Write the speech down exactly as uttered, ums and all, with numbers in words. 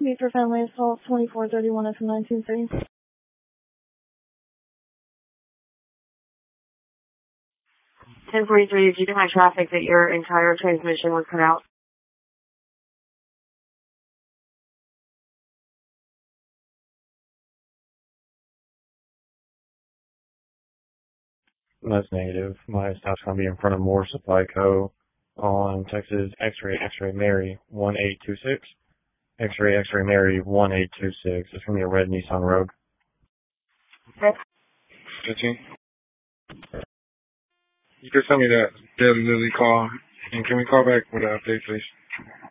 Meet for family assault, twenty-four thirty-one F nineteen three. ten forty-three, did you get my traffic that your entire transmission was cut out? That's negative. My stop's going to be in front of Moore Supply Co. on Texas X-Ray X-Ray Mary one eight two six. X-Ray X-Ray Mary one eight two six. It's going to be a red Nissan Rogue. Okay. fifteen. You can send me that Daily Lily call, and can we call back with an update, please?